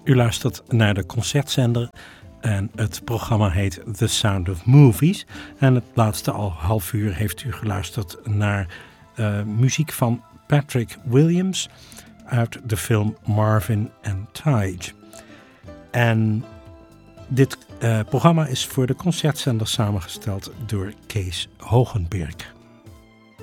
U luistert naar de Concertzender en het programma heet The Sound of Movies. En het laatste half uur heeft u geluisterd naar muziek van Patrick Williams uit de film Marvin and Tige. En dit programma is voor de Concertzender samengesteld door Kees Hogenberg.